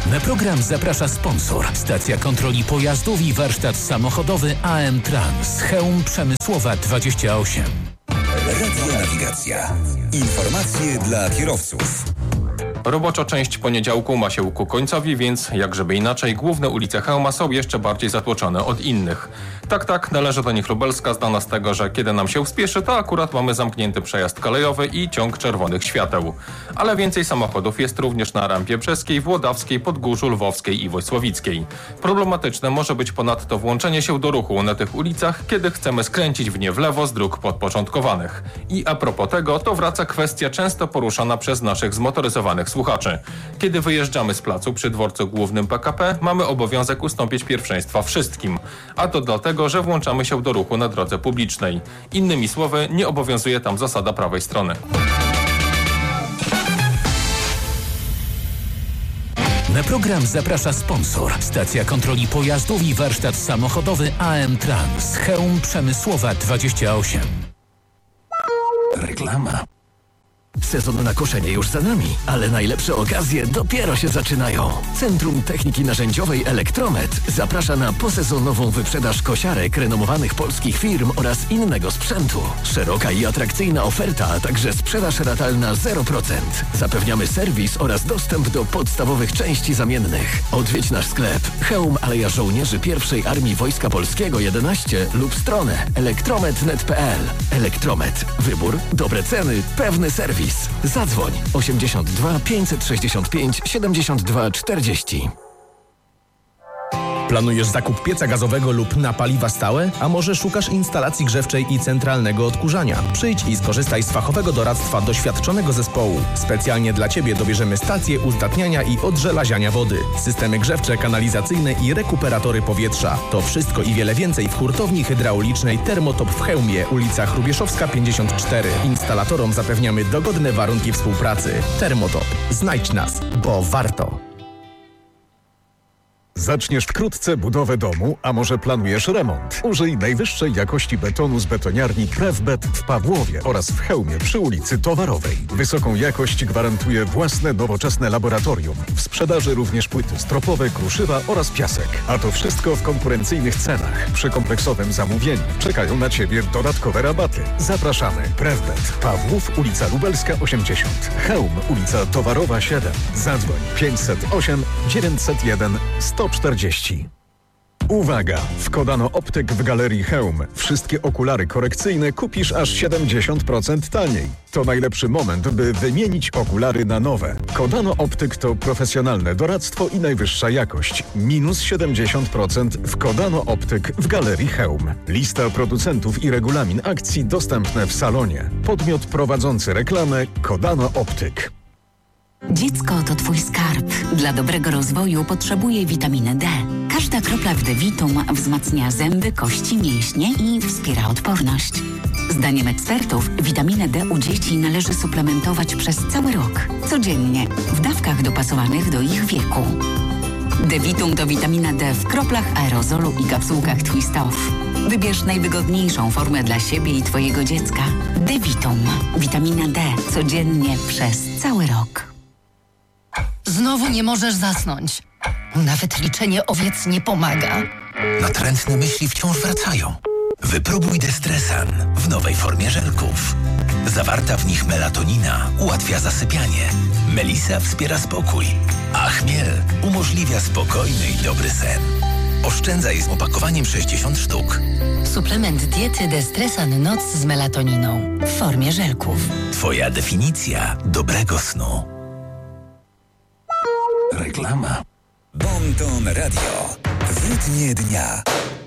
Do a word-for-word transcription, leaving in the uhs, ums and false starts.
Na program zaprasza sponsor. Stacja kontroli pojazdów i warsztat samochodowy A M Trans. Chełm Przemysłowa dwadzieścia osiem. Radio Nawigacja. Informacje dla kierowców. Robocza część poniedziałku ma się ku końcowi, więc jakżeby inaczej, główne ulice Chełma są jeszcze bardziej zatłoczone od innych. Tak, tak, należy do nich Lubelska, znana z tego, że kiedy nam się spieszy, to akurat mamy zamknięty przejazd kolejowy i ciąg czerwonych świateł. Ale więcej samochodów jest również na Rampie Brzeskiej, Włodawskiej, Podgórzu, Lwowskiej i Wojsławickiej. Problematyczne może być ponadto włączenie się do ruchu na tych ulicach, kiedy chcemy skręcić w nie w lewo z dróg podporządkowanych. I a propos tego, to wraca kwestia często poruszana przez naszych zmotoryzowanych słuchaczy. Kiedy wyjeżdżamy z placu przy dworcu głównym P K P, mamy obowiązek ustąpić pierwszeństwa wszystkim. A to dlatego, że włączamy się do ruchu na drodze publicznej. Innymi słowy, nie obowiązuje tam zasada prawej strony. Na program zaprasza sponsor. Stacja kontroli pojazdów i warsztat samochodowy A M Trans. Chełm Przemysłowa dwadzieścia osiem. Reklama. Sezon na koszenie już za nami, ale najlepsze okazje dopiero się zaczynają. Centrum Techniki Narzędziowej Elektromet zaprasza na posezonową wyprzedaż kosiarek renomowanych polskich firm oraz innego sprzętu. Szeroka i atrakcyjna oferta, a także sprzedaż ratalna zero procent. Zapewniamy serwis oraz dostęp do podstawowych części zamiennych. Odwiedź nasz sklep Chełm Aleja Żołnierzy pierwszej Armii Wojska Polskiego jedenaście lub stronę elektromet kropka net kropka p l. Elektromet. Wybór, dobre ceny, pewny serwis. Zadzwoń osiemdziesiąt dwa pięćset sześćdziesiąt pięć siedemdziesiąt dwa czterdzieści. Planujesz zakup pieca gazowego lub na paliwa stałe? A może szukasz instalacji grzewczej i centralnego odkurzania? Przyjdź i skorzystaj z fachowego doradztwa doświadczonego zespołu. Specjalnie dla Ciebie dobierzemy stacje uzdatniania i odżelaziania wody, systemy grzewcze, kanalizacyjne i rekuperatory powietrza. To wszystko i wiele więcej w hurtowni hydraulicznej Termotop w Chełmie, ulica Hrubieszowska pięćdziesiąt cztery. Instalatorom zapewniamy dogodne warunki współpracy. Termotop. Znajdź nas, bo warto. Zaczniesz wkrótce budowę domu, a może planujesz remont? Użyj najwyższej jakości betonu z betoniarni Prefbet w Pawłowie oraz w Chełmie przy ulicy Towarowej. Wysoką jakość gwarantuje własne nowoczesne laboratorium. W sprzedaży również płyty stropowe, kruszywa oraz piasek. A to wszystko w konkurencyjnych cenach. Przy kompleksowym zamówieniu czekają na Ciebie dodatkowe rabaty. Zapraszamy. Prefbet. Pawłów, ulica Lubelska osiemdziesiąt. Chełm, ulica Towarowa siedem. Zadzwoń pięćset osiem dziewięćset jeden sto czterdzieści. Uwaga! W Kodano Optyk w Galerii Chełm wszystkie okulary korekcyjne kupisz aż siedemdziesiąt procent taniej. To najlepszy moment, by wymienić okulary na nowe. Kodano Optyk to profesjonalne doradztwo i najwyższa jakość. Minus siedemdziesiąt procent w Kodano Optyk w Galerii Chełm. Lista producentów i regulamin akcji dostępne w salonie. Podmiot prowadzący reklamę Kodano Optyk. Dziecko to Twój skarb. Dla dobrego rozwoju potrzebuje witaminy D. Każda kropla w Devitum wzmacnia zęby, kości, mięśnie i wspiera odporność. Zdaniem ekspertów witaminę D u dzieci należy suplementować przez cały rok. Codziennie, w dawkach dopasowanych do ich wieku. Devitum to witamina D w kroplach, aerozolu i kapsułkach Twist Off. Wybierz najwygodniejszą formę dla siebie i Twojego dziecka. Devitum. Witamina D. Codziennie przez cały rok. Znowu nie możesz zasnąć. Nawet liczenie owiec nie pomaga. Natrętne myśli wciąż wracają. Wypróbuj Destresan w nowej formie żelków. Zawarta w nich melatonina ułatwia zasypianie. Melisa wspiera spokój, a chmiel umożliwia spokojny i dobry sen. Oszczędzaj z opakowaniem sześćdziesiąt sztuk. Suplement diety Destresan Noc z melatoniną w formie żelków. Twoja definicja dobrego snu. Reklama. Bon Ton Radio. Wytnie dnia.